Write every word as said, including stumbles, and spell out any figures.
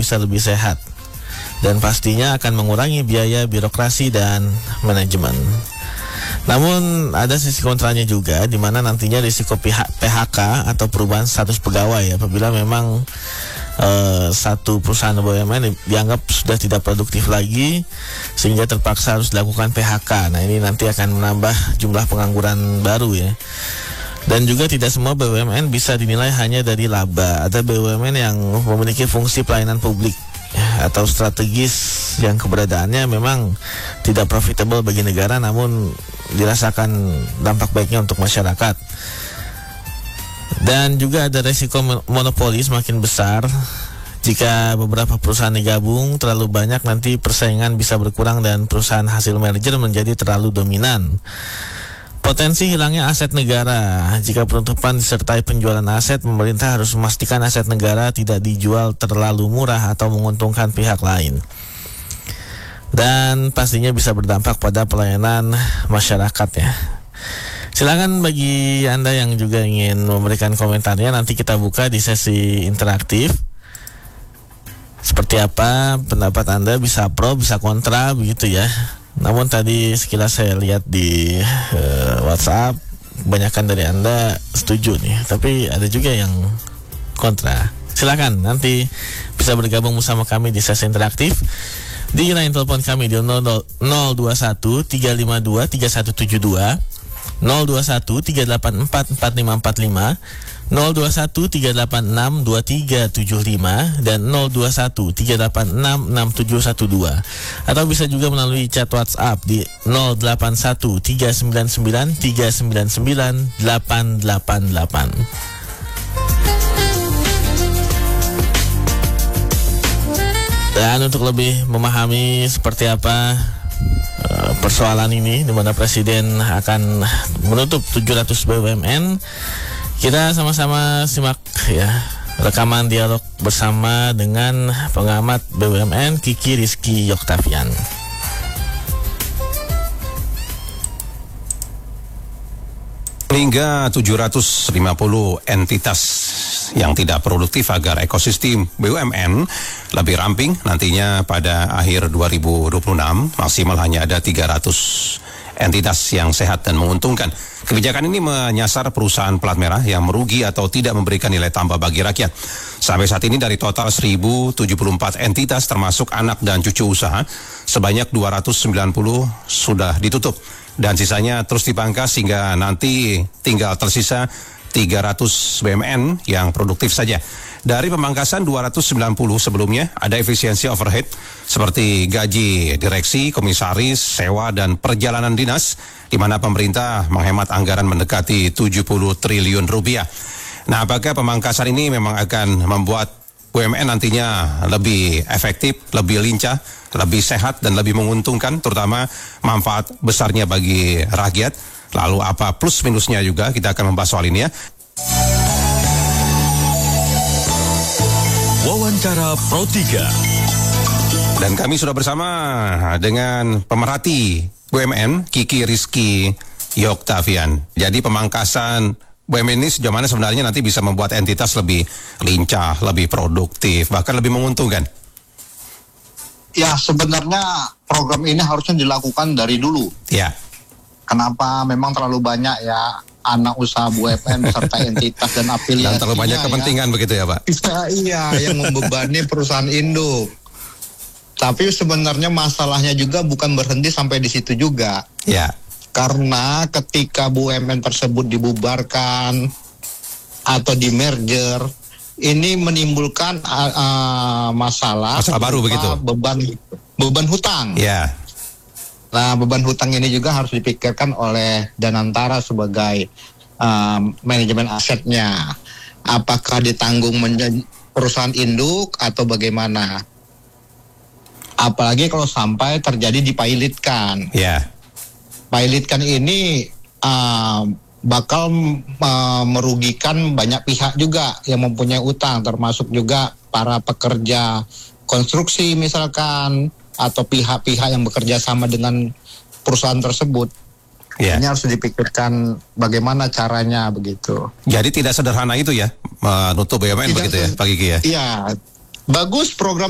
bisa lebih sehat. Dan pastinya akan mengurangi biaya birokrasi dan manajemen. Namun ada sisi kontranya juga, di mana nantinya risiko P H K atau perubahan status pegawai apabila memang uh, satu perusahaan B U M N dianggap sudah tidak produktif lagi sehingga terpaksa harus dilakukan P H K. Nah, ini nanti akan menambah jumlah pengangguran baru ya. Dan juga tidak semua B U M N bisa dinilai hanya dari laba. Ada B U M N yang memiliki fungsi pelayanan publik atau strategis yang keberadaannya memang tidak profitable bagi negara, namun dirasakan dampak baiknya untuk masyarakat. Dan juga ada resiko monopoli semakin besar. Jika beberapa perusahaan digabung terlalu banyak, nanti persaingan bisa berkurang dan perusahaan hasil merger menjadi terlalu dominan. Potensi hilangnya aset negara. Jika penutupan disertai penjualan aset, pemerintah harus memastikan aset negara tidak dijual terlalu murah atau menguntungkan pihak lain. Dan pastinya bisa berdampak pada pelayanan masyarakat ya. Silakan bagi Anda yang juga ingin memberikan komentarnya, nanti kita buka di sesi interaktif. Seperti apa pendapat Anda, bisa pro, bisa kontra begitu ya. Namun tadi sekilas saya lihat di uh, WhatsApp, kebanyakan dari Anda setuju nih, tapi ada juga yang kontra. Silakan nanti bisa bergabung bersama kami di sesi interaktif di line telepon kami di nol dua satu tiga lima dua tiga satu tujuh dua, nol dua satu tiga delapan empat empat lima empat lima, nol dua satu tiga delapan enam dua tiga tujuh lima dan nol dua satu tiga delapan enam enam tujuh satu dua, atau bisa juga melalui chat WhatsApp di nol delapan satu tiga sembilan sembilan tiga sembilan sembilan delapan delapan delapan. Dan untuk lebih memahami seperti apa uh, persoalan ini, di mana Presiden akan menutup tujuh ratus B U M N, kita sama-sama simak ya rekaman dialog bersama dengan pengamat B U M N Kiki Rizky Yoktavian. Hingga tujuh ratus lima puluh entitas yang tidak produktif agar ekosistem B U M N lebih ramping nantinya pada akhir dua ribu dua puluh enam, maksimal hanya ada tiga ratus entitas yang sehat dan menguntungkan. Kebijakan ini menyasar perusahaan plat merah yang merugi atau tidak memberikan nilai tambah bagi rakyat. Sampai saat ini dari total seribu tujuh puluh empat entitas termasuk anak dan cucu usaha, sebanyak dua ratus sembilan puluh sudah ditutup. Dan sisanya terus dipangkas hingga nanti tinggal tersisa tiga ratus B U M N yang produktif saja. Dari pemangkasan dua ratus sembilan puluh sebelumnya, ada efisiensi overhead seperti gaji direksi, komisaris, sewa, dan perjalanan dinas, di mana pemerintah menghemat anggaran mendekati tujuh puluh triliun rupiah. Nah, apakah pemangkasan ini memang akan membuat B U M N nantinya lebih efektif, lebih lincah, lebih sehat, dan lebih menguntungkan, terutama manfaat besarnya bagi rakyat? Lalu apa plus minusnya juga, kita akan membahas soal ini ya. Wawancara Pro tiga. Dan kami sudah bersama dengan pemerhati B U M N, Kiki Rizky Yoktavian. Jadi pemangkasan B U M N ini sejauh mana sebenarnya nanti bisa membuat entitas lebih lincah, lebih produktif, bahkan lebih menguntungkan? Ya, sebenarnya program ini harusnya dilakukan dari dulu. Ya. Kenapa memang terlalu banyak ya anak usaha B U M N beserta entitas dan afiliasinya. Dan terlalu banyak kepentingan ya, begitu ya Pak? Iya, iya yang membebani perusahaan induk. Tapi sebenarnya masalahnya juga bukan berhenti sampai di situ juga. Ya. Karena ketika B U M N tersebut dibubarkan atau di merger, ini menimbulkan uh, uh, masalah. Masalah baru begitu? Beban, beban hutang. Ya. Nah, beban hutang ini juga harus dipikirkan oleh Danantara sebagai um, manajemen asetnya. Apakah ditanggung menjadi perusahaan induk atau bagaimana? Apalagi kalau sampai terjadi dipailitkan. Ya. Yeah. Pailitkan ini uh, bakal uh, merugikan banyak pihak juga yang mempunyai utang, termasuk juga para pekerja konstruksi misalkan, atau pihak-pihak yang bekerja sama dengan perusahaan tersebut. Yeah. Ini harus dipikirkan bagaimana caranya begitu. Jadi tidak sederhana itu ya menutup B U M N begitu ya Pak Kiki ya? Iya, bagus program